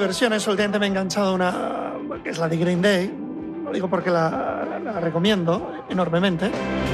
versiones. Últimamente me he enganchado a una que es la de Green Day. Lo digo porque la recomiendo enormemente.